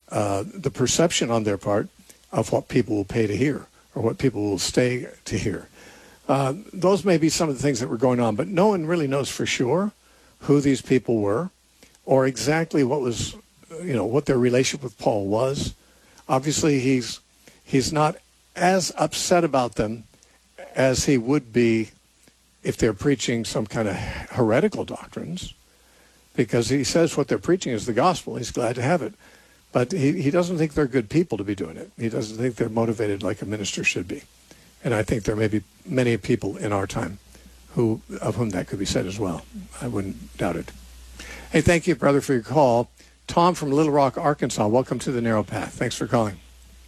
the perception on their part of what people will pay to hear or what people will stay to hear. Those may be some of the things that were going on, but no one really knows for sure who these people were or exactly what was, what their relationship with Paul was. Obviously, he's not as upset about them as he would be if they're preaching some kind of heretical doctrines, because he says what they're preaching is the gospel. He's glad to have it. But he doesn't think they're good people to be doing it. He doesn't think they're motivated like a minister should be. And I think there may be many people in our time of whom that could be said as well. I wouldn't doubt it. Hey, thank you, brother, for your call. Tom from Little Rock, Arkansas, welcome to the Narrow Path. Thanks for calling.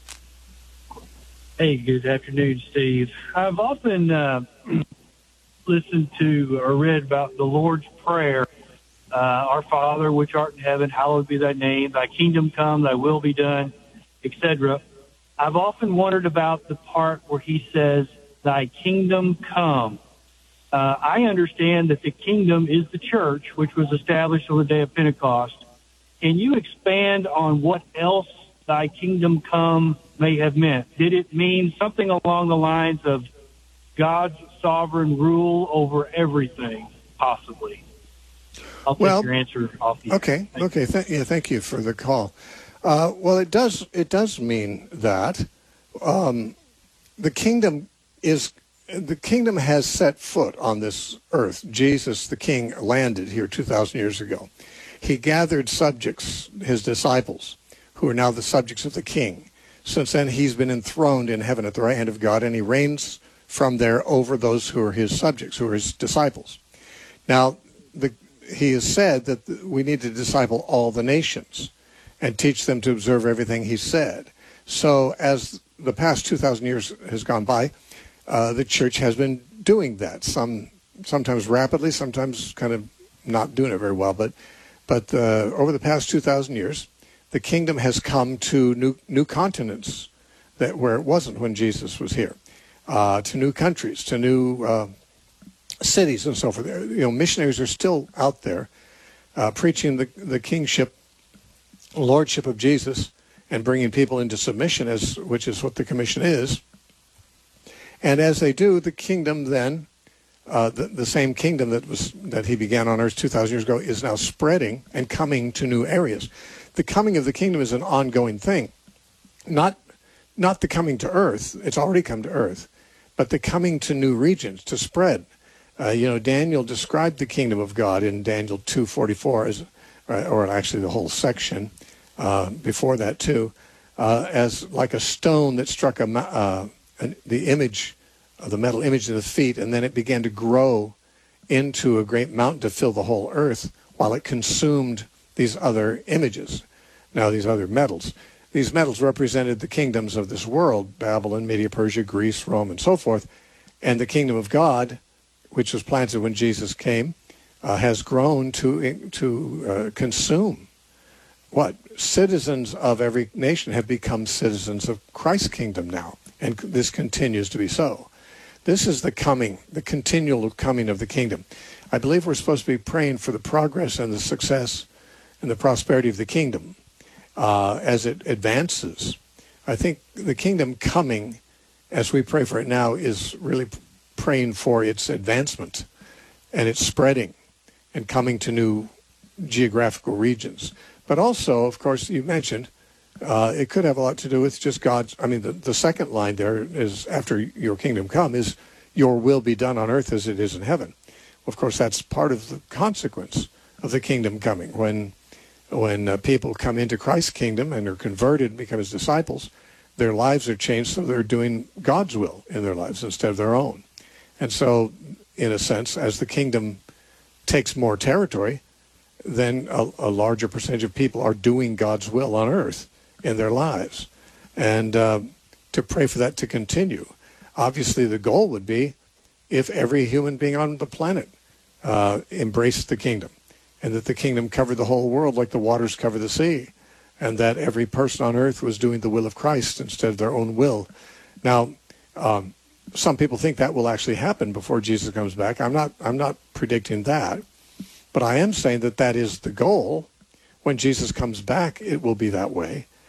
Hey, good afternoon, Steve. I've often listened to or read about the Lord's Prayer. Our Father, which art in heaven, hallowed be thy name. Thy kingdom come, thy will be done, etc. I've often wondered about the part where he says, thy kingdom come. I understand that the kingdom is the church, which was established on the day of Pentecost. Can you expand on what else thy kingdom come may have meant? Did it mean something along the lines of God's sovereign rule over everything, possibly? I'll take your answer off the Okay. Thank you for the call. Well, it does mean that the kingdom has set foot on this earth. Jesus, the King, landed here 2,000 years ago. He gathered subjects, his disciples, who are now the subjects of the King. Since then, he's been enthroned in heaven at the right hand of God, and he reigns from there over those who are his subjects, who are his disciples. Now, he has said that we need to disciple all the nations and teach them to observe everything he said. So as the past 2,000 years has gone by, the church has been doing that, sometimes rapidly, sometimes kind of not doing it very well. But over the past 2,000 years, the kingdom has come to new continents where it wasn't when Jesus was here, to new countries, to new cities and so forth. Missionaries are still out there preaching the kingship, lordship of Jesus, and bringing people into submission, which is what the commission is. And as they do, the kingdom then, the same kingdom that he began on earth 2,000 years ago, is now spreading and coming to new areas. The coming of the kingdom is an ongoing thing, not the coming to earth. It's already come to earth, but the coming to new regions to spread. Daniel described the kingdom of God in Daniel 2:44, or actually the whole section before that too, as like a stone that struck the image, the metal image of the feet, and then it began to grow into a great mountain to fill the whole earth while it consumed these other images. Now, these other metals. These metals represented the kingdoms of this world, Babylon, Media, Persia, Greece, Rome, and so forth. And the kingdom of God, which was planted when Jesus came, has grown to consume. Citizens of every nation have become citizens of Christ's kingdom now, and this continues to be so. This is the continual coming of the kingdom. I believe we're supposed to be praying for the progress and the success and the prosperity of the kingdom as it advances. I think the kingdom coming, as we pray for it now, is really praying for its advancement and its spreading and coming to new geographical regions. But also, of course, you mentioned, it could have a lot to do with just God's, the second line there is, after your kingdom come, is your will be done on earth as it is in heaven. Of course, that's part of the consequence of the kingdom coming. When people come into Christ's kingdom and are converted and become his disciples, their lives are changed, so they're doing God's will in their lives instead of their own. And so, in a sense, as the kingdom takes more territory, then a larger percentage of people are doing God's will on earth in their lives. And to pray for that to continue. Obviously, the goal would be if every human being on the planet embraced the kingdom, and that the kingdom covered the whole world like the waters cover the sea, and that every person on earth was doing the will of Christ instead of their own will. Now, some people think that will actually happen before Jesus comes back. I'm not predicting that, but I am saying that is the goal. When Jesus comes back, it will be that way.